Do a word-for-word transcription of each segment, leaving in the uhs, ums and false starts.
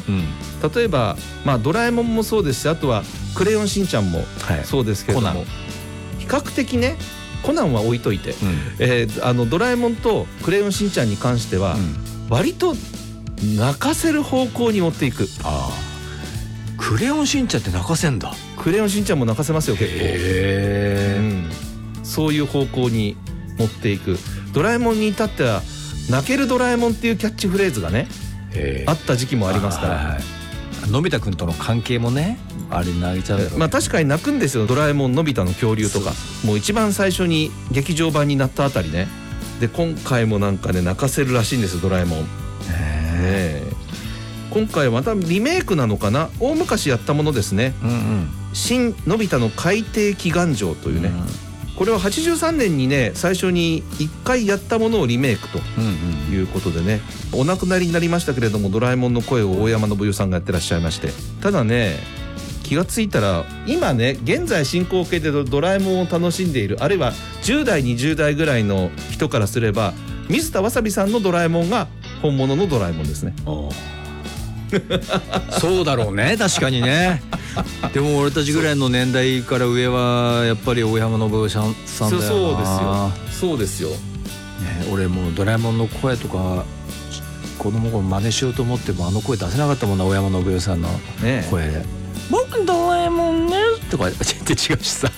うん、例えば、まあ、ドラえもんもそうですし、あとはクレヨンしんちゃんもそうですけれども、はい、比較的ねコナンは置いといて、うんえー、あのドラえもんとクレヨンしんちゃんに関しては、うん、割と泣かせる方向に持っていく。 あクレヨンしんちゃんって泣かせんだ。 クレヨンしんちゃんも泣かせますよ結構。 へー、うん、そういう方向に持っていく。ドラえもんに至っては泣けるドラえもんっていうキャッチフレーズがねあった時期もありますから、はいはい、 のび太くんとの関係もねあれ泣いちゃうだろう、ね、 まあ確かに泣くんですよ。ドラえもんのび太の恐竜とかもう一番最初に劇場版になったあたりね。で今回もなんかね泣かせるらしいんですよドラえもん。へー、今回はまたリメイクなのかな。大昔やったものですね、うんうん、新のび太の海底祈願城というね、うん、これははちじゅうさんねんにね最初にいっかいやったものをリメイクということでね、うんうん、お亡くなりになりましたけれどもドラえもんの声を大山信代さんがやってらっしゃいまして、ただね気がついたら今ね現在進行形でドラえもんを楽しんでいる、あるいはじゅう代にじゅう代ぐらいの人からすれば水田わさびさんのドラえもんが本物のドラえもんですね。 そうだろうね確かにね。でも俺たちぐらいの年代から上はやっぱり大山信代さんだよな。 そうですよそうですよ、ね、 俺もうドラえもんの声とか子供頃真似しようと思ってもあの声出せなかったもんな。大山信代さんの声で、ね、僕ドラえもんねとか全然違うしさ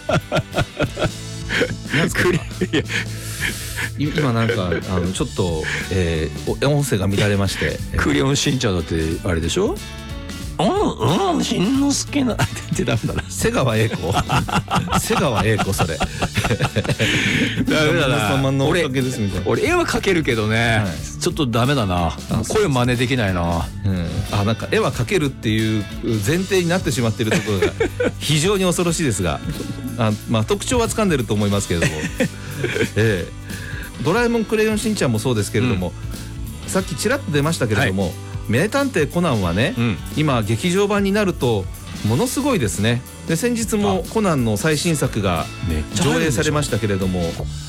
なんか今なんかあのちょっと、えー、音声が乱れまして、 クレヨンしんちゃんだってあれでしょ。うんうんしんのすけなってダメだな。 瀬川栄子瀬川栄子それダメだな。俺俺絵は描けるけどね、はい、ちょっとダメだな。声真似できないな、うん、 あなんか絵は描けるっていう前提になってしまっているところが非常に恐ろしいですがあ、まあ、特徴は掴んでると思いますけれども、えー、ドラえもんクレヨンしんちゃんもそうですけれども、うん、さっきちらっと出ましたけれども、はい、名探偵コナンはね、うん、今劇場版になるとものすごいですね。で先日もコナンの最新作が上映されましたけれども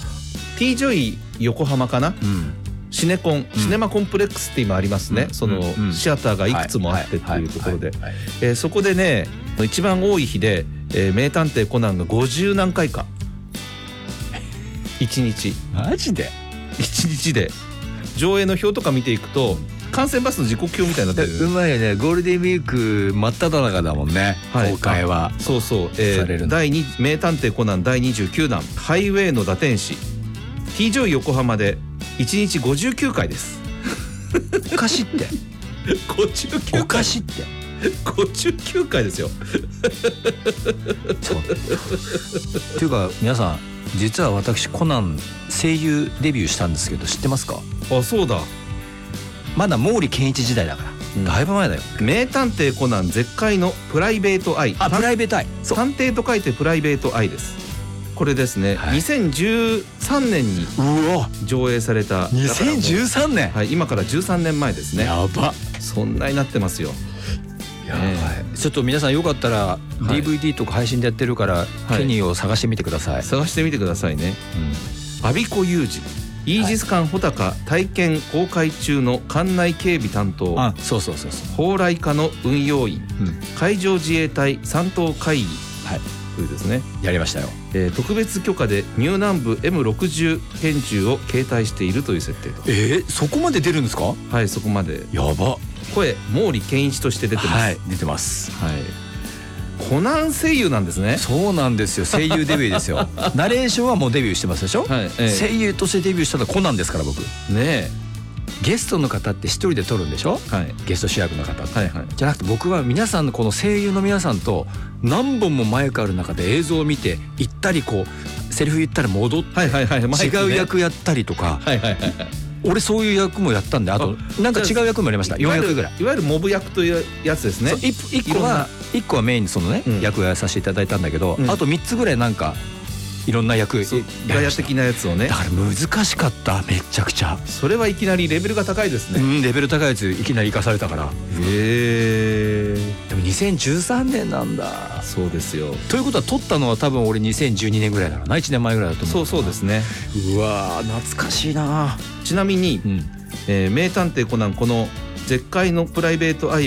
T ジョイ横浜かな、うん、シネコン、うん、シネマコンプレックスって今ありますね、うん、その、うん、シアターがいくつもあってっていうところでそこでね一番多い日で、えー、名探偵コナンがごじゅう何回かいちにちマジでいちにちで上映の表とか見ていくと観戦バスの時刻表みたいになってる。 うまいよね。ゴールデンウィーク真っ只中だもんね、はい、公開は。 そうそう、えー、第に名探偵コナンだいにじゅうきゅうだんハイウェイの打天使 T ジョイ横浜でいちにちごじゅうきゅうかいです。 おかしいってごじゅうきゅうかいおかしいってごじゅうきゅうかいですよ。 そうっていうか皆さん実は私コナン声優デビューしたんですけど知ってますか？ あそうだまだ毛利健一時代だから、うん、だいぶ前だよ。 名探偵コナン絶海のプライベートアイ。 あプライベートアイ探偵と書いてプライベートアイです。これですね、はい、にせんじゅうさんねんに上映された。 にせんじゅうさんねん、 はい、今からじゅうさんねんまえですね。 やばそんなになってますよ。 やばい、えー、ちょっと皆さんよかったら ディーブイディー とか配信でやってるから、はい、ケニーを探してみてください。 探してみてくださいね、うん、我孫子雄二イージス艦穂高体験公開中の艦内警備担当。 あそうそうそうそう蓬莱課の運用員、うん、海上自衛隊三等海議、はい、というですねやりましたよ、 えー、特別許可でニューナンブ エムろくじゅう 拳銃を携帯しているという設定と。 えー、そこまで出るんですか？ はいそこまで。 やば。 声毛利健一として出てます。 はい出てます。 はいコナン声優なんですね。 そうなんですよ声優デビューですよ。ナレーションはもうデビューしてますでしょ、はいええ、声優としてデビューしたのはコナンですから僕ね。 えゲストの方って一人で撮るんでしょ、はい、ゲスト主役の方って、はいはい、じゃなくて僕は皆さんのこの声優の皆さんと何本もマイクある中で映像を見て行ったりこうセリフ言ったら戻って、はいはいはいね、違う役やったりとか、はいはいはいはい俺そういう役もやったんであとなんか違う役もやりました。よんやくぐらいいわゆるモブ役というやつですね。 いっこは一個はメインそのね、うん、役をやらさせていただいたんだけど、うん、あとみっつぐらいなんかいろんな役ガヤ的なやつをね。 だから難しかっためちゃくちゃ。 それはいきなりレベルが高いですね。 うんレベル高いやついきなり生かされたから。へえ。 でもにせんじゅうさんねんなんだ。 そうですよ。 ということは撮ったのは多分俺にせんじゅうにねんぐらいだろうな。いちねんまえぐらいだと思う。 そうそうですね。 うわ懐かしいな。 ちなみに、うんえー、名探偵コナンこの絶海のプライベートアイ